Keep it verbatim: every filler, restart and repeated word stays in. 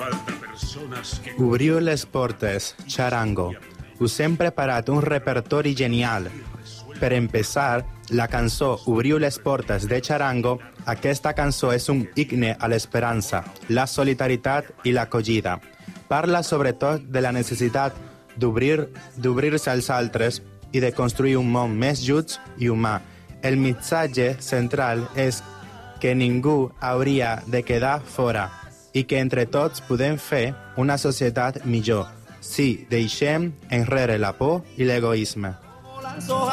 Obriu les portes, Charango. Us hem preparat un repertori genial. Per empezar, la cançó Obriu les portes de Charango, aquesta cançó és un himne a l'esperança, la solidaritat i l'acollida. Parla sobretot de la necessitat d'obrir, d'obrir-se als altres i de construir un món més just i humà. El missatge central és que ningú hauria de quedar fora i que entre tots podem fer una societat millor si deixem enrere la por i l'egoisme.